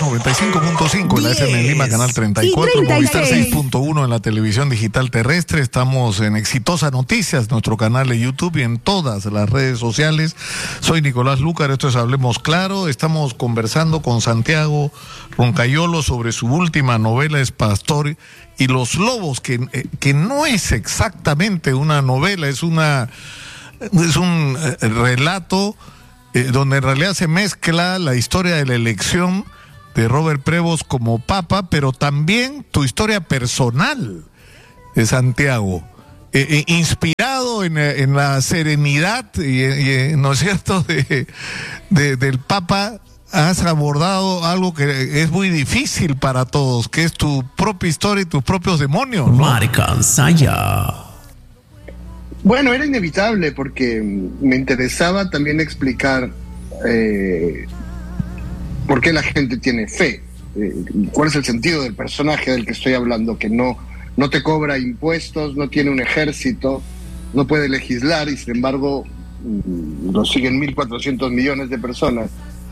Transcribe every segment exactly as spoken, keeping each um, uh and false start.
noventa y cinco punto cinco en la F M en Lima, canal treinta y cuatro, Movistar seis punto uno en la televisión digital terrestre. Estamos en Exitosa Noticias, nuestro canal de YouTube, y en todas las redes sociales. Soy Nicolás Lúcar, esto es Hablemos Claro. Estamos conversando con Santiago Roncayolo sobre su última novela, Es Pastor y los Lobos, que, que no es exactamente una novela, es una es un eh, relato eh, donde en realidad se mezcla la historia de la elección de Robert Prevost como papa, pero también tu historia personal de Santiago, eh, eh, inspirado en, en la serenidad y, y, ¿no es cierto?, de, de, del papa. Has abordado algo que es muy difícil para todos, que es tu propia historia y tus propios demonios, ¿no? Marcansaya. Bueno, era inevitable porque me interesaba también explicar eh, por qué la gente tiene fe, eh, cuál es el sentido del personaje del que estoy hablando, que no, no te cobra impuestos, no tiene un ejército, no puede legislar y sin embargo lo siguen mil cuatrocientos millones de personas.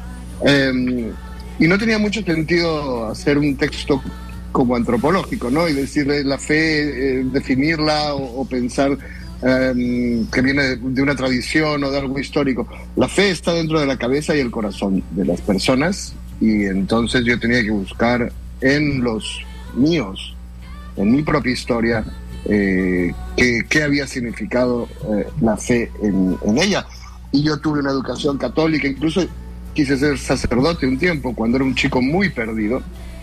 Eh, y no tenía mucho sentido hacer un texto como antropológico, ¿no? Y decirle la fe, eh, definirla o, o pensar eh, que viene de, de una tradición o de algo histórico. La fe está dentro de la cabeza y el corazón de las personas, y entonces yo tenía que buscar en los míos, en mi propia historia, eh, qué, qué había significado eh, la fe en, en ella. Y yo tuve una educación católica, incluso quise ser sacerdote un tiempo cuando era un chico muy perdido,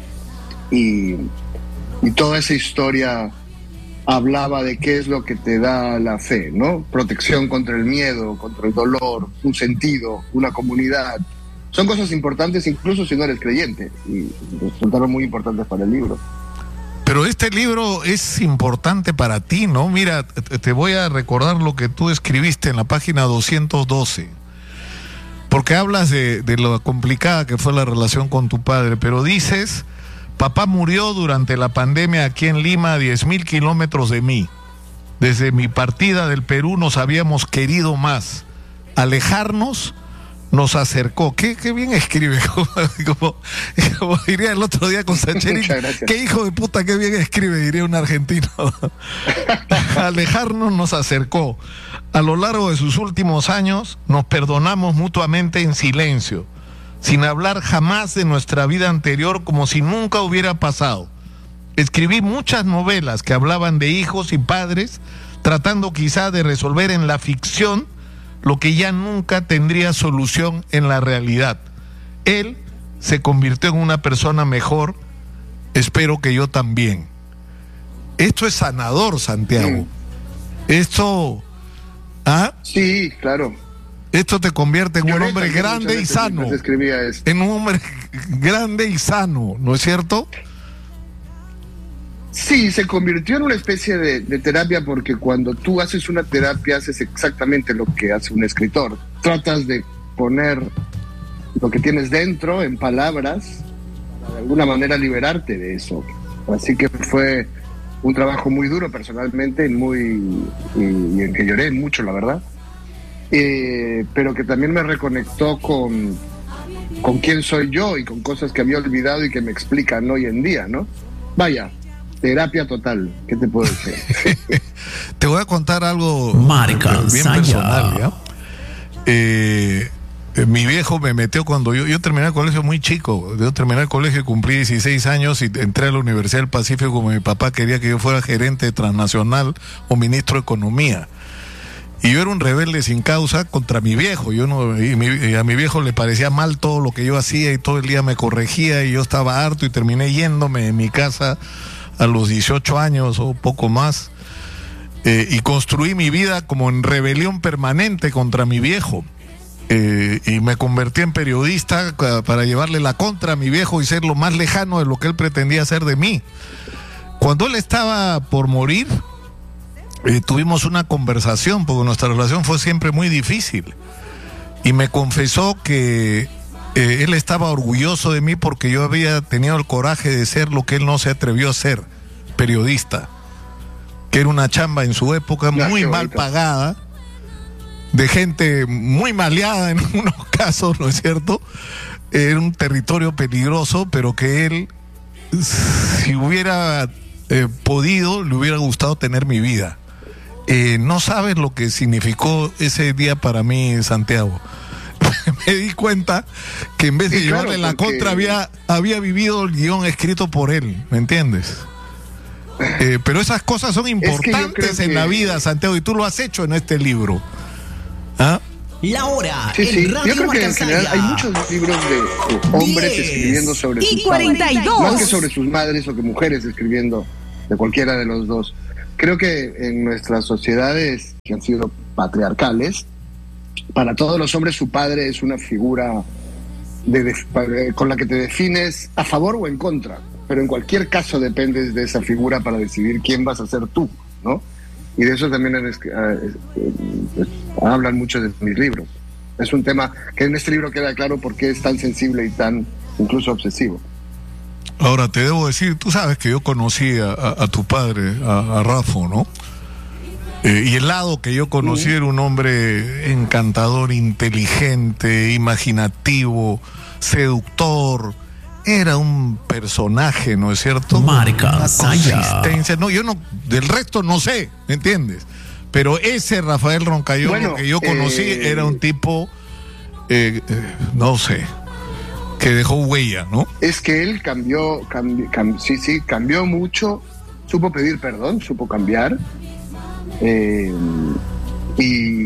y, y toda esa historia hablaba de qué es lo que te da la fe, ¿no? Protección contra el miedo, contra el dolor, un sentido, una comunidad. Son cosas importantes incluso si no eres creyente, y resultaron muy importantes para el libro. Pero este libro es importante para ti, ¿no? Mira, te voy a recordar lo que tú escribiste en la página doscientos doce. Porque hablas de, de lo complicada que fue la relación con tu padre, pero dices: papá murió durante la pandemia aquí en Lima, a diez mil kilómetros de mí. Desde mi partida del Perú nos habíamos querido más. Alejarnos nos acercó. Qué, qué bien escribe, como, como, como diría el otro día con Sacheri. Qué hijo de puta, qué bien escribe, diría un argentino. Alejarnos nos acercó. A lo largo de sus últimos años nos perdonamos mutuamente en silencio, sin hablar jamás de nuestra vida anterior, como si nunca hubiera pasado. Escribí muchas novelas que hablaban de hijos y padres, tratando quizá de resolver en la ficción lo que ya nunca tendría solución en la realidad. Él se convirtió en una persona mejor, espero que yo también. Esto es sanador, Santiago. Sí. Esto... ¿ah? Sí, claro. Esto te convierte en Lloré un hombre grande y sano. En un hombre grande y sano, ¿no es cierto? Sí, se convirtió en una especie de, de terapia, porque cuando tú haces una terapia haces exactamente lo que hace un escritor. Tratas de poner lo que tienes dentro en palabras para de alguna manera liberarte de eso. Así que fue un trabajo muy duro personalmente, muy, y, y en que lloré mucho, la verdad. Eh, pero que también me reconectó con, con quién soy yo y con cosas que había olvidado y que me explican hoy en día, ¿no? Vaya, terapia total, ¿qué te puedo decir? Te voy a contar algo Marca, bien Saya. personal, ¿ya? Eh, eh, mi viejo me metió cuando yo, yo terminé el colegio muy chico. Yo terminé el colegio y cumplí dieciséis años y entré a la Universidad del Pacífico, como mi papá quería que yo fuera gerente transnacional o ministro de Economía. Y yo era un rebelde sin causa contra mi viejo. Yo no, y, mi, y a mi viejo le parecía mal todo lo que yo hacía y todo el día me corregía y yo estaba harto y terminé yéndome de mi casa a los dieciocho años o poco más. Eh, y construí mi vida como en rebelión permanente contra mi viejo. Eh, y me convertí en periodista para llevarle la contra a mi viejo y ser lo más lejano de lo que él pretendía ser de mí. Cuando él estaba por morir, Eh, tuvimos una conversación, porque nuestra relación fue siempre muy difícil, y me confesó que eh, él estaba orgulloso de mí porque yo había tenido el coraje de ser lo que él no se atrevió a ser, periodista, que era una chamba en su época muy mal pagada, de gente muy maleada en algunos casos, ¿no es cierto?, era un territorio peligroso, pero que él, si hubiera eh, podido, le hubiera gustado tener mi vida. Eh, no sabes lo que significó ese día para mí, Santiago. Me di cuenta que en vez de sí, claro, llevarle la porque... contra, había, había vivido el guión escrito por él, ¿me entiendes? Eh, pero esas cosas son importantes es que en que... la vida, Santiago, y tú lo has hecho en este libro. ¿Ah? La hora sí, sí. en Radio Yo creo que en Marcansaya. general hay muchos libros de, de hombres diez escribiendo sobre y sus cuarenta y dos. padres, más que sobre sus madres o que mujeres escribiendo de cualquiera de los dos. Creo que en nuestras sociedades que han sido patriarcales, para todos los hombres su padre es una figura de, de, con la que te defines a favor o en contra, pero en cualquier caso dependes de esa figura para decidir quién vas a ser tú, ¿no? Y de eso también en, eh, eh, hablan muchos de mis libros. Es un tema que en este libro queda claro por qué es tan sensible y tan incluso obsesivo. Ahora, te debo decir, tú sabes que yo conocí a, a, a tu padre, a, a Rafa, ¿no? Eh, y el lado que yo conocí era un hombre encantador, inteligente, imaginativo, seductor. Era un personaje, ¿no es cierto? Marcansaya. Consistencia. No, yo no, del resto no sé, ¿me entiendes? Pero ese Rafael Roncayola bueno, que yo conocí eh... era un tipo, eh, eh, no sé, que dejó huella, ¿no? Es que él cambió, cambi, cam, sí, sí, cambió mucho, supo pedir perdón, supo cambiar. Eh, y,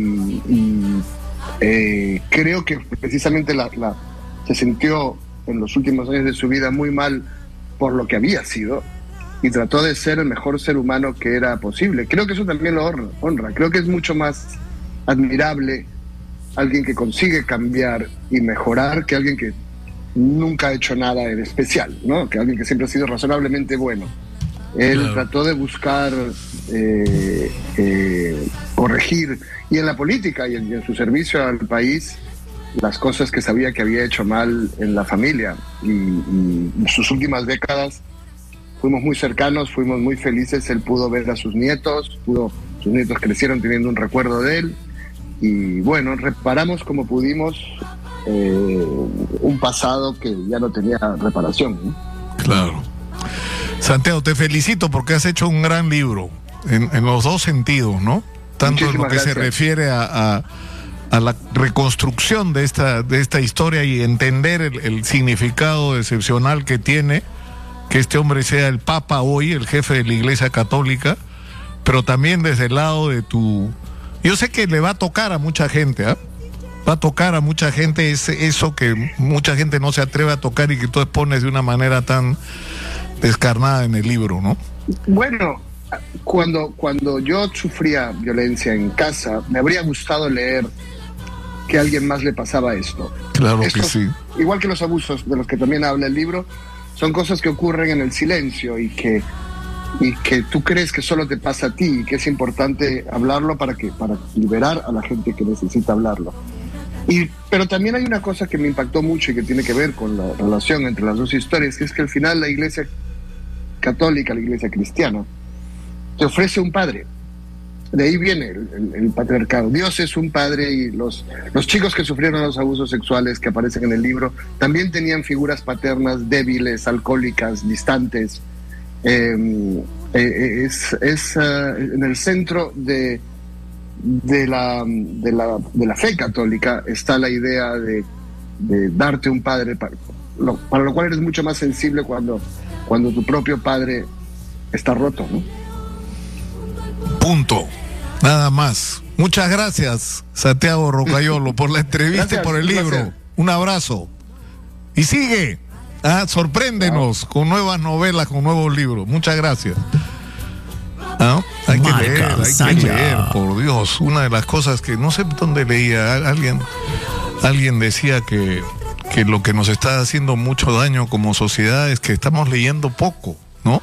y eh, creo que precisamente la, la, se sintió en los últimos años de su vida muy mal por lo que había sido y trató de ser el mejor ser humano que era posible. Creo que eso también lo honra, honra. Creo que es mucho más admirable alguien que consigue cambiar y mejorar que alguien que nunca ha hecho nada en especial, ¿no? Que alguien que siempre ha sido razonablemente bueno. Él claro. trató de buscar eh, eh, corregir, y en la política y en, y en su servicio al país, las cosas que sabía que había hecho mal en la familia. Y, y en sus últimas décadas fuimos muy cercanos, fuimos muy felices. Él pudo ver a sus nietos, pudo, sus nietos crecieron teniendo un recuerdo de él, y bueno, reparamos como pudimos eh, un pasado que ya no tenía reparación, ¿no? Claro. Santiago, te felicito porque has hecho un gran libro en, en los dos sentidos, ¿no? Tanto Muchísimas en lo que gracias. se refiere a, a, a la reconstrucción de esta, de esta historia y entender el, el significado excepcional que tiene que este hombre sea el Papa hoy, el jefe de la Iglesia Católica, pero también desde el lado de tu... Yo sé que le va a tocar a mucha gente, ¿ah? ¿eh? Va a tocar a mucha gente ese, eso que mucha gente no se atreve a tocar y que tú expones de una manera tan descarnada en el libro, ¿no? Bueno, cuando, cuando yo sufría violencia en casa, me habría gustado leer que a alguien más le pasaba esto. Claro Estos, que sí. Igual que los abusos de los que también habla el libro, son cosas que ocurren en el silencio y que, y que tú crees que solo te pasa a ti y que es importante hablarlo para, que, para liberar a la gente que necesita hablarlo. Y, pero también hay una cosa que me impactó mucho y que tiene que ver con la relación entre las dos historias, que es que al final la Iglesia Católica, la Iglesia cristiana, te ofrece un padre. De ahí viene el, el, el patriarcado. Dios es un padre, y los, los chicos que sufrieron los abusos sexuales que aparecen en el libro también tenían figuras paternas débiles, alcohólicas, distantes. Eh, eh, es es uh, en el centro de, de, la, de, la, de la fe católica está la idea de, de darte un padre, para lo, para lo cual eres mucho más sensible cuando, cuando tu propio padre está roto, ¿no? Punto. Nada más. Muchas gracias, Santiago Roncayola, por la entrevista gracias, y por el libro. Gracias. Un abrazo. Y sigue. Ah, sorpréndenos wow. con nuevas novelas, con nuevos libros. Muchas gracias. ¿Ah? Hay que leer, hay que leer, por Dios. Una de las cosas que no sé dónde leía, alguien, alguien decía que, que lo que nos está haciendo mucho daño como sociedad es que estamos leyendo poco, ¿no?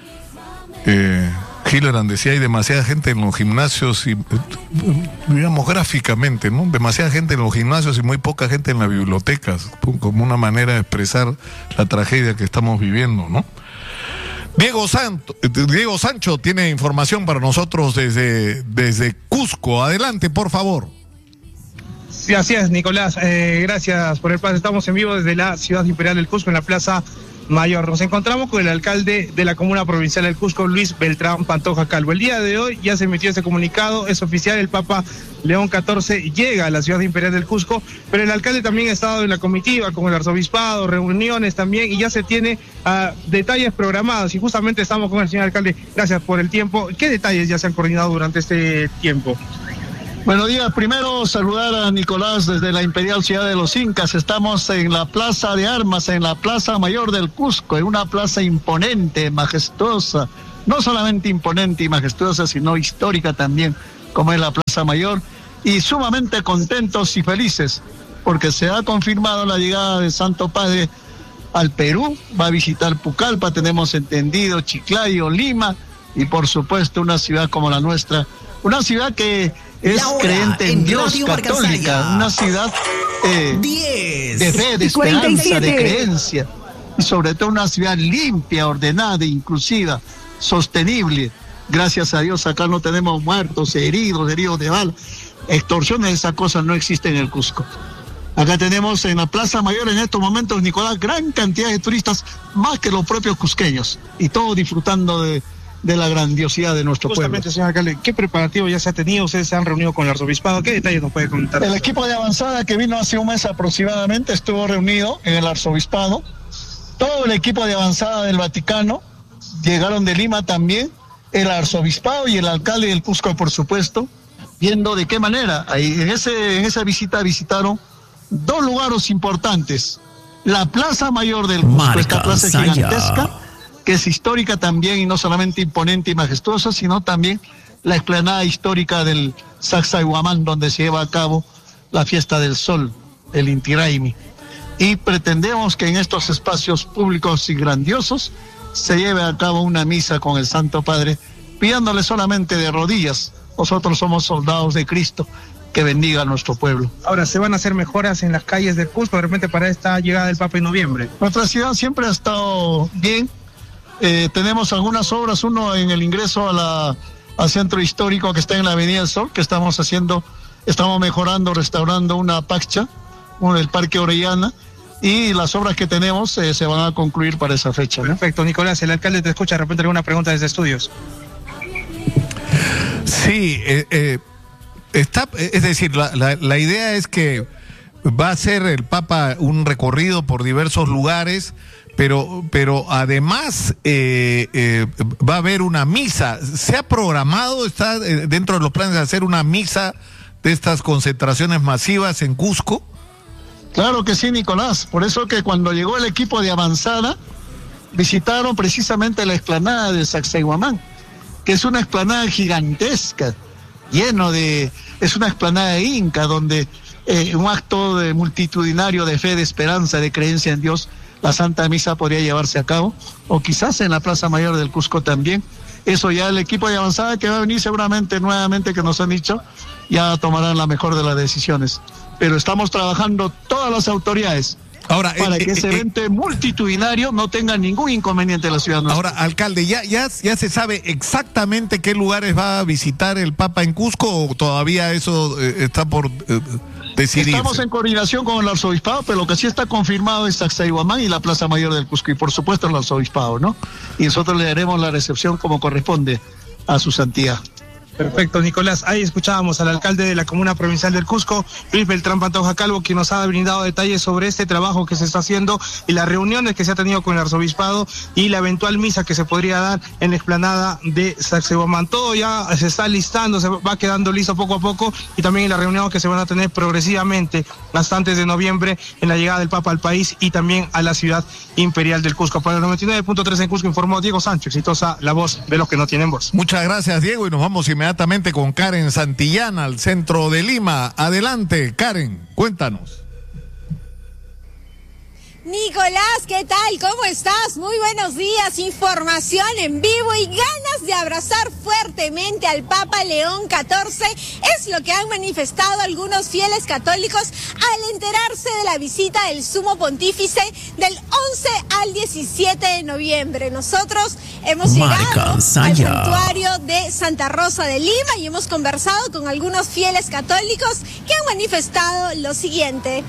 Eh, Hildebrand decía, hay demasiada gente en los gimnasios y, digamos gráficamente, ¿no? Demasiada gente en los gimnasios y muy poca gente en las bibliotecas, como una manera de expresar la tragedia que estamos viviendo, ¿no? Diego Santo, Diego Sancho tiene información para nosotros desde, desde Cusco. Adelante, por favor. Gracias, Nicolás. Eh, gracias por el pase. Estamos en vivo desde la ciudad imperial del Cusco, en la Plaza Mayor. Nos encontramos con el alcalde de la comuna provincial del Cusco, Luis Beltrán Pantoja Calvo. El día de hoy ya se emitió ese comunicado, es oficial, el Papa León catorce llega a la ciudad imperial del Cusco, pero el alcalde también ha estado en la comitiva con el arzobispado, reuniones también, y ya se tiene uh, detalles programados, y justamente estamos con el señor alcalde. Gracias por el tiempo. ¿Qué detalles ya se han coordinado durante este tiempo? Buenos días, primero saludar a Nicolás desde la Imperial Ciudad de los Incas. Estamos en la Plaza de Armas, en la Plaza Mayor del Cusco, en una plaza imponente, majestuosa, no solamente imponente y majestuosa, sino histórica también, como es la Plaza Mayor, y sumamente contentos y felices, porque se ha confirmado la llegada del Santo Padre al Perú, va a visitar Pucallpa, tenemos entendido, Chiclayo, Lima, y por supuesto una ciudad como la nuestra, una ciudad que es creyente en Dios, católica, una ciudad eh, de fe, de esperanza, de creencia, y sobre todo una ciudad limpia, ordenada, inclusiva, sostenible. Gracias a Dios acá no tenemos muertos, heridos, heridos de bala, extorsiones, esas cosas no existen en el Cusco. Acá tenemos en la Plaza Mayor en estos momentos, Nicolás, gran cantidad de turistas, más que los propios cusqueños, y todos disfrutando de de la grandiosidad de nuestro Justamente, pueblo. Señor alcalde, ¿qué preparativo ya se ha tenido? Ustedes se han reunido con el arzobispado. ¿Qué detalles nos puede contar? El equipo de avanzada que vino hace un mes aproximadamente estuvo reunido en el arzobispado. Todo el equipo de avanzada del Vaticano llegaron de Lima también, el arzobispado y el alcalde del Cusco, por supuesto, viendo de qué manera. Ahí, en, ese, en esa visita visitaron dos lugares importantes. La Plaza Mayor del Cusco, Marca esta plaza Saya. gigantesca, que es histórica también y no solamente imponente y majestuosa, sino también la explanada histórica del Sacsayhuamán, donde se lleva a cabo la fiesta del sol, el Inti Raymi. Y pretendemos que en estos espacios públicos y grandiosos se lleve a cabo una misa con el Santo Padre, pidiéndole solamente de rodillas, nosotros somos soldados de Cristo, que bendiga a nuestro pueblo. Ahora, ¿se van a hacer mejoras en las calles del Cusco de repente para esta llegada del Papa en noviembre? Nuestra ciudad siempre ha estado bien. Eh, tenemos algunas obras, uno en el ingreso a la, al centro histórico que está en la Avenida del Sol, que estamos haciendo, estamos mejorando, restaurando una paxa, un, el Parque Orellana, y las obras que tenemos eh, se van a concluir para esa fecha, ¿no? Perfecto, Nicolás, el alcalde te escucha, de repente alguna pregunta desde estudios. Sí, eh, eh, está, es decir, la, la, la idea es que va a hacer el Papa un recorrido por diversos lugares, pero, pero además eh, eh, va a haber una misa. ¿Se ha programado, está eh, dentro de los planes de hacer una misa de estas concentraciones masivas en Cusco? Claro que sí, Nicolás. Por eso que cuando llegó el equipo de avanzada, visitaron precisamente la explanada de Sacsayhuamán, que es una explanada gigantesca, lleno de... es una explanada inca, donde eh, un acto de multitudinario de fe, de esperanza, de creencia en Dios, la Santa Misa podría llevarse a cabo, o quizás en la Plaza Mayor del Cusco también. Eso ya el equipo de avanzada que va a venir seguramente nuevamente, que nos han dicho, ya tomarán la mejor de las decisiones. Pero estamos trabajando todas las autoridades Ahora, para eh, que eh, ese eh, evento multitudinario no tenga ningún inconveniente en la ciudad nuestra. Ahora, alcalde, ¿ya, ya, ¿ya se sabe exactamente qué lugares va a visitar el Papa en Cusco o todavía eso eh, está por eh, decidirse? Estamos en coordinación con el arzobispado, pero lo que sí está confirmado es Sacsayhuamán y la Plaza Mayor del Cusco, y por supuesto el arzobispado, ¿no? Y nosotros le daremos la recepción como corresponde a su santidad. Perfecto, Nicolás. Ahí escuchábamos al alcalde de la comuna provincial del Cusco, Luis Beltrán Pantoja Calvo, quien nos ha brindado detalles sobre este trabajo que se está haciendo y las reuniones que se ha tenido con el arzobispado y la eventual misa que se podría dar en la explanada de Sacsayhuamán. Todo ya se está listando, se va quedando listo poco a poco, y también en la reunión que se van a tener progresivamente hasta antes de noviembre en la llegada del Papa al país y también a la ciudad imperial del Cusco. Para el noventa y nueve punto tres en Cusco informó Diego Sancho, exitosa la voz de los que no tienen voz. Muchas gracias, Diego, y nos vamos inmediatamente Inmediatamente con Karen Santillana, al centro de Lima. Adelante, Karen, cuéntanos. Nicolás, ¿qué tal? ¿Cómo estás? Muy buenos días. Información en vivo y ganas de abrazar fuertemente al Papa León catorce, es lo que han manifestado algunos fieles católicos al enterarse de la visita del Sumo Pontífice del once al diecisiete de noviembre. Nosotros hemos Marca llegado al Saya. santuario de Santa Rosa de Lima y hemos conversado con algunos fieles católicos que han manifestado lo siguiente.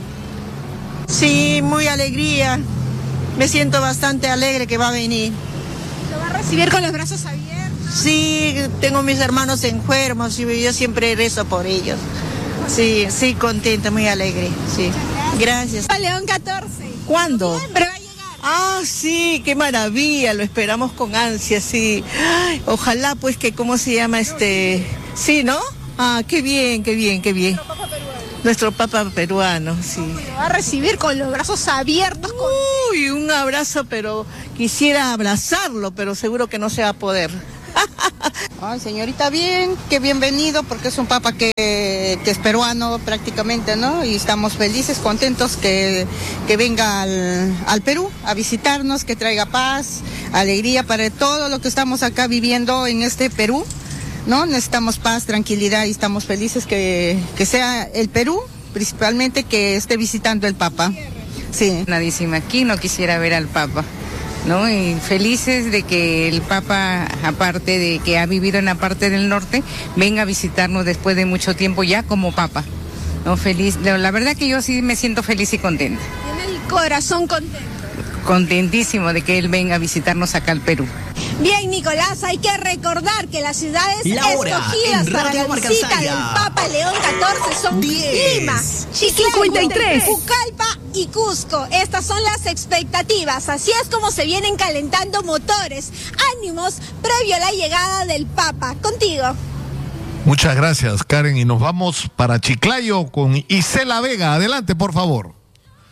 Sí, muy alegría. Me siento bastante alegre que va a venir. ¿Lo va a recibir con los brazos abiertos? Sí, tengo mis hermanos enfermos y yo siempre rezo por ellos. Sí, sí, contenta, muy alegre. Sí, gracias. Papa León catorce. ¿Cuándo? Noviembre va a llegar. Ah, sí, qué maravilla, lo esperamos con ansia, sí. Ay, ojalá pues que, ¿cómo se llama este? Sí, ¿no? Ah, qué bien, qué bien, qué bien. Nuestro Papa peruano, sí. Lo va a recibir con los brazos abiertos. Con... Uy, un abrazo, pero quisiera abrazarlo, pero seguro que no se va a poder. Ay, señorita, bien, que bienvenido, porque es un papa que, que es peruano prácticamente, ¿no? Y estamos felices, contentos que, que venga al, al Perú a visitarnos, que traiga paz, alegría para todo lo que estamos acá viviendo en este Perú, ¿no? Necesitamos paz, tranquilidad y estamos felices que, que sea el Perú, principalmente que esté visitando el Papa. Sí. Nadísima aquí, no quisiera ver al Papa, ¿no? Y felices de que el Papa, aparte de que ha vivido en la parte del norte, venga a visitarnos después de mucho tiempo ya como Papa, ¿no? Feliz, la verdad que yo sí me siento feliz y contenta. Tiene el corazón contento. Contentísimo de que él venga a visitarnos acá al Perú. Bien, Nicolás, hay que recordar que las ciudades La hora escogidas en para Radio la visita Marcansaya. del Papa León catorce son diez, Lima, cincuenta y tres, Pucallpa y Cusco. Estas son las expectativas. Así es como se vienen calentando motores, ánimos previo a la llegada del Papa. Contigo. Muchas gracias, Karen. Y nos vamos para Chiclayo con Isela Vega. Adelante, por favor.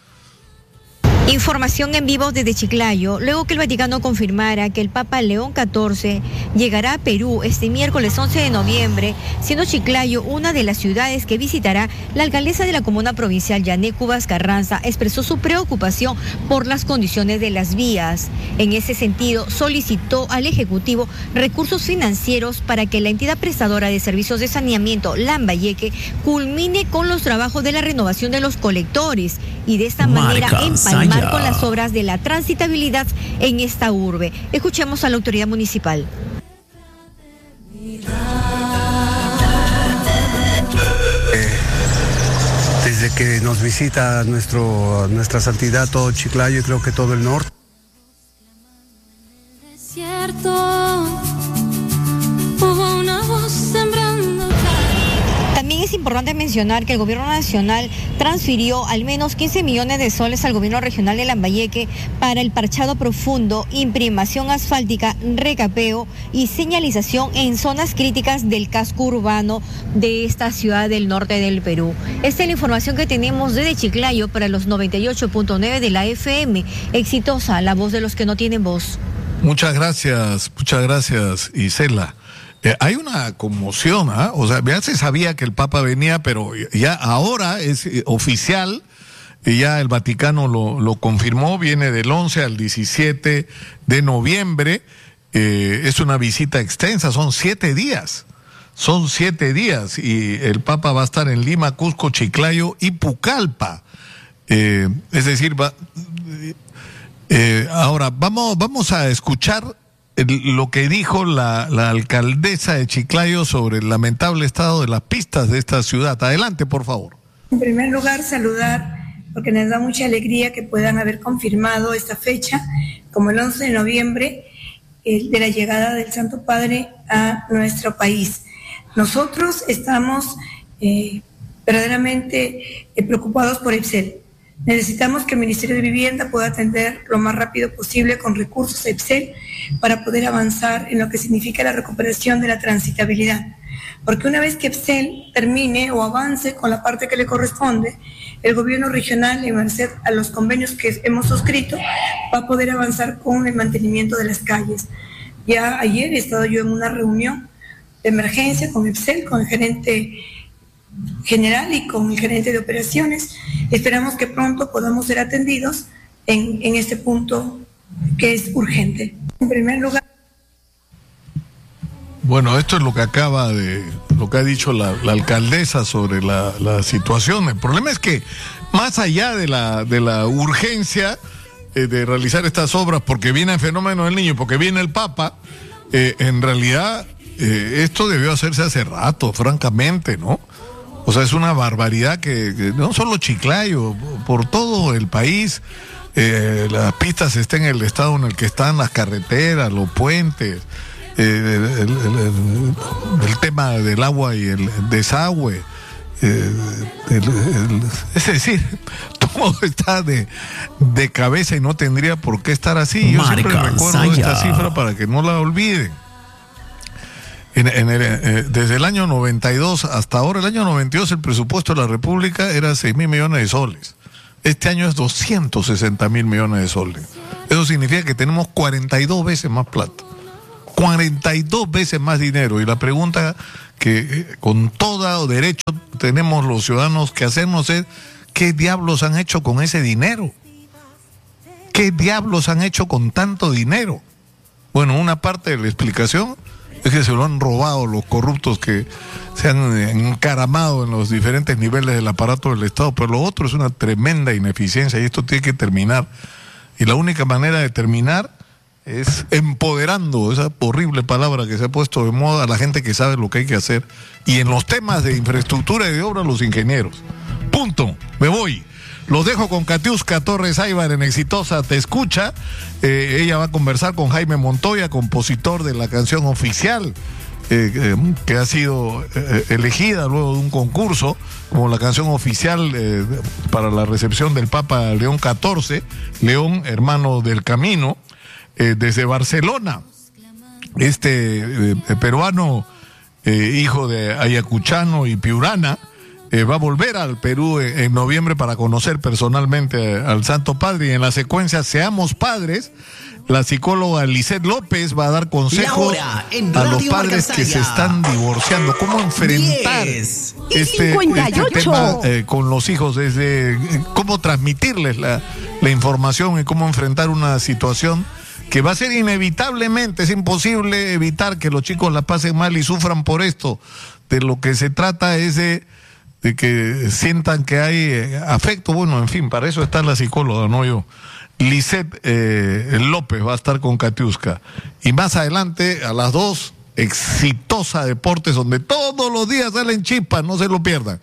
Información en vivo desde Chiclayo, luego que el Vaticano confirmara que el Papa León catorce llegará a Perú este miércoles once de noviembre, siendo Chiclayo una de las ciudades que visitará. La alcaldesa de la comuna provincial, Yané Cubas Carranza, expresó su preocupación por las condiciones de las vías. En ese sentido, solicitó al Ejecutivo recursos financieros para que la entidad prestadora de servicios de saneamiento, Lambayeque, culmine con los trabajos de la renovación de los colectores y de esta manera Marca empalmar Saya. con las obras de la transitabilidad en esta urbe. Escuchemos a la autoridad municipal. Eh, desde que nos visita nuestro, nuestra santidad todo Chiclayo y creo que todo el norte. Hubo una voz sembrando. También es importante mencionar que el gobierno nacional transfirió al menos quince millones de soles al gobierno regional de Lambayeque para el parchado profundo, imprimación asfáltica, recapeo y señalización en zonas críticas del casco urbano de esta ciudad del norte del Perú. Esta es la información que tenemos desde Chiclayo para los noventa y ocho punto nueve de la F M. Exitosa, la voz de los que no tienen voz. Muchas gracias, muchas gracias, Isela. Eh, hay una conmoción, ¿ah? O sea, ya se sabía que el Papa venía, pero ya ahora es eh, oficial, y ya el Vaticano lo, lo confirmó, viene del once al diecisiete de noviembre, eh, es una visita extensa, son siete días, son siete días, y el Papa va a estar en Lima, Cusco, Chiclayo y Pucallpa, eh, es decir, va... Eh, ahora, vamos, vamos a escuchar el, lo que dijo la, la alcaldesa de Chiclayo sobre el lamentable estado de las pistas de esta ciudad. Adelante, por favor. En primer lugar, saludar, porque nos da mucha alegría que puedan haber confirmado esta fecha, como el once de noviembre, el de la llegada del Santo Padre a nuestro país. Nosotros estamos eh, verdaderamente eh, preocupados por EPSEL. Necesitamos que el Ministerio de Vivienda pueda atender lo más rápido posible con recursos EPSEL para poder avanzar en lo que significa la recuperación de la transitabilidad. Porque una vez que EPSEL termine o avance con la parte que le corresponde, el gobierno regional, en merced a los convenios que hemos suscrito, va a poder avanzar con el mantenimiento de las calles. Ya ayer he estado yo en una reunión de emergencia con EPSEL, con el gerente general y con el gerente de operaciones. Esperamos que pronto podamos ser atendidos en, en este punto que es urgente. En primer lugar. Bueno, esto es lo que acaba de, lo que ha dicho la, la alcaldesa sobre la, la situación. El problema es que más allá de la, de la urgencia eh, de realizar estas obras, porque viene el fenómeno del niño, porque viene el Papa, eh, en realidad eh, esto debió hacerse hace rato, francamente, ¿no? O sea, es una barbaridad que, que no solo Chiclayo, por todo el país, eh, las pistas estén en el estado en el que están, las carreteras, los puentes, eh, el, el, el, el tema del agua y el desagüe. Eh, el, el, es decir, todo está de, de cabeza y no tendría por qué estar así. Yo siempre recuerdo esta cifra para que no la olviden. En, en el, eh, desde el año noventa y dos hasta ahora, el año noventa y dos, el presupuesto de la República era seis mil millones de soles. Este año es doscientos sesenta mil millones de soles. Eso significa que tenemos cuarenta y dos veces más plata. cuarenta y dos veces más dinero. Y la pregunta que eh, con todo derecho tenemos los ciudadanos que hacernos es: ¿qué diablos han hecho con ese dinero? ¿Qué diablos han hecho con tanto dinero? Bueno, una parte de la explicación es que se lo han robado los corruptos que se han encaramado en los diferentes niveles del aparato del Estado, pero lo otro es una tremenda ineficiencia y esto tiene que terminar. Y la única manera de terminar es empoderando, esa horrible palabra que se ha puesto de moda, a la gente que sabe lo que hay que hacer, y en los temas de infraestructura y de obra, los ingenieros. Punto. Me voy. Los dejo con Katiuska Torres Aybar en Exitosa Te Escucha. Eh, ella va a conversar con Jaime Montoya, compositor de la canción oficial, eh, eh, que ha sido eh, elegida luego de un concurso como la canción oficial eh, para la recepción del Papa León catorce, León, hermano del camino, eh, desde Barcelona. Este eh, peruano, eh, hijo de ayacuchano y piurana, Eh, va a volver al Perú en, en noviembre para conocer personalmente al Santo Padre, y en la secuencia Seamos Padres, la psicóloga Lisette López va a dar consejos a los padres que se están divorciando, cómo enfrentar este, este tema eh, con los hijos, desde eh, cómo transmitirles la, la información y cómo enfrentar una situación que va a ser inevitablemente, es imposible evitar que los chicos la pasen mal y sufran por esto. De lo que se trata es de de que sientan que hay eh, afecto. Bueno, en fin, para eso está la psicóloga, no yo. Lisette eh, López va a estar con Katiuska. Y más adelante, a las dos, Exitosa Deportes, donde todos los días salen chispas, no se lo pierdan.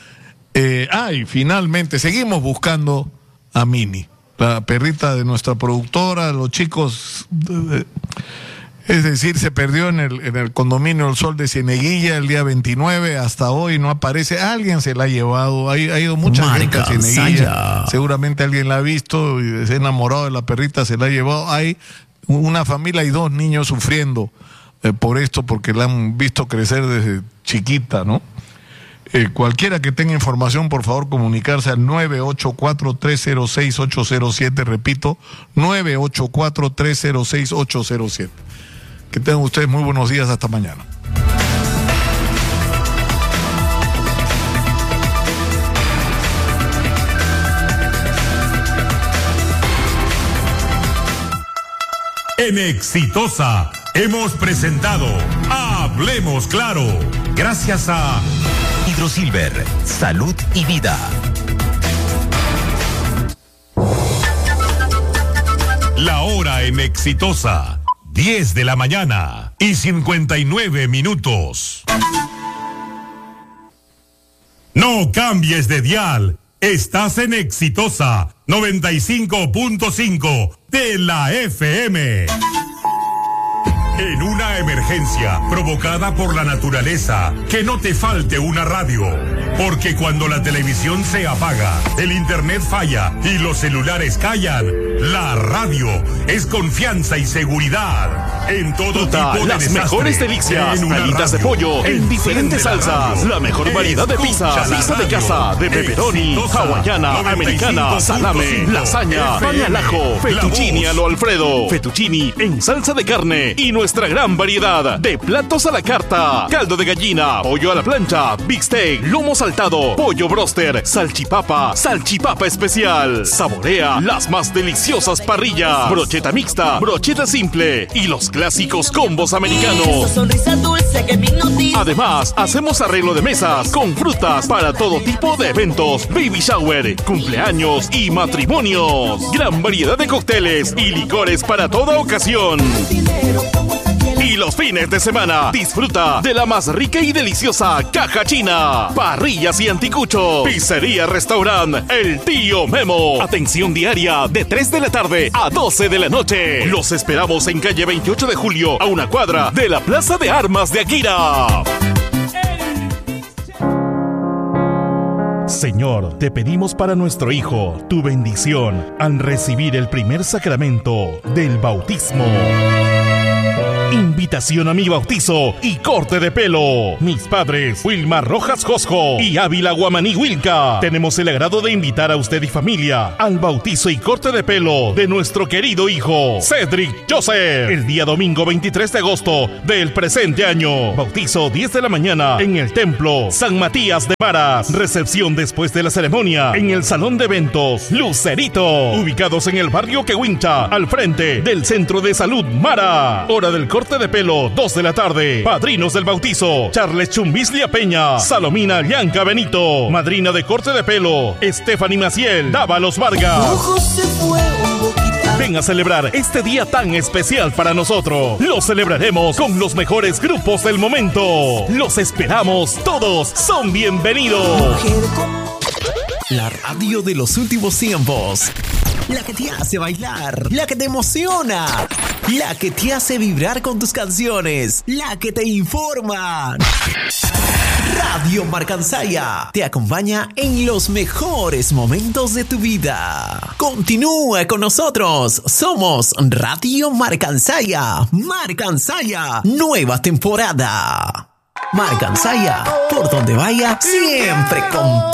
Eh, ah, y finalmente, seguimos buscando a Mini, la perrita de nuestra productora. Los chicos... Eh, Es decir, se perdió en el, en el condominio El Sol de Cieneguilla el día veintinueve, hasta hoy no aparece. Alguien se la ha llevado, ha, ha ido mucha gente a Cieneguilla, seguramente alguien la ha visto y se ha enamorado de la perrita, se la ha llevado. Hay una familia y dos niños sufriendo eh, por esto, porque la han visto crecer desde chiquita, ¿no? Eh, cualquiera que tenga información, por favor, comunicarse al nueve ocho cuatro, tres cero seis, ocho cero siete, repito, nueve ocho cuatro, tres cero seis, ocho cero siete. Que tengan ustedes muy buenos días, hasta mañana. En Exitosa hemos presentado Hablemos Claro, gracias a Hidrosilver, salud y vida. La hora en Exitosa, diez de la mañana y cincuenta y nueve minutos. No cambies de dial, estás en Exitosa noventa y cinco punto cinco de la F M. En una emergencia provocada por la naturaleza, que no te falte una radio, porque cuando la televisión se apaga, el internet falla y los celulares callan, la radio es confianza y seguridad en todo Tuta, tipo de las desastre. mejores delicias, alitas de pollo en diferentes salsas, la mejor variedad de pizzas, pizza de casa, de pepperoni, hawaiana, americana, salame, lasaña, pan al ajo, fettuccini a lo Alfredo, fettuccini en salsa de carne y nuestra gran variedad de platos a la carta, caldo de gallina, pollo a la plancha, big steak, lomo saltado, pollo broster, salchipapa, salchipapa especial. Saborea las más deliciosas parrillas, brocheta mixta, brocheta simple y los los clásicos combos americanos. Además, hacemos arreglo de mesas con frutas para todo tipo de eventos, baby shower, cumpleaños y matrimonios. Gran variedad de cócteles y licores para toda ocasión. Y los fines de semana, disfruta de la más rica y deliciosa caja china, parrillas y anticucho, pizzería, restaurante El Tío Memo. Atención diaria de tres de la tarde a doce de la noche. Los esperamos en calle veintiocho de julio, a una cuadra de la Plaza de Armas de Akira. Señor, te pedimos para nuestro hijo tu bendición al recibir el primer sacramento del bautismo. Invitación a mi bautizo y corte de pelo. Mis padres, Wilmar Rojas Josjo y Ávila Guamaní Wilca. Tenemos el agrado de invitar a usted y familia al bautizo y corte de pelo de nuestro querido hijo, Cedric Joseph, el día domingo veintitrés de agosto del presente año. Bautizo diez de la mañana en el templo San Matías de Maras. Recepción después de la ceremonia en el salón de eventos Lucerito, ubicados en el barrio Quehuincha, al frente del Centro de Salud Mara. Hora del corte de pelo, dos de la tarde. Padrinos del bautizo: Charles Chumbislia Peña, Salomina Llanca Benito. Madrina de corte de pelo: Stephanie Maciel Dávalos Vargas. Ven a celebrar este día tan especial para nosotros. Lo celebraremos con los mejores grupos del momento. Los esperamos, todos son bienvenidos. La radio de los últimos tiempos. La que te hace bailar, la que te emociona, la que te hace vibrar con tus canciones, la que te informa. Radio Marcansaya te acompaña en los mejores momentos de tu vida. Continúa con nosotros. Somos Radio Marcansaya. Marcansaya, nueva temporada. Marcansaya, por donde vaya, siempre con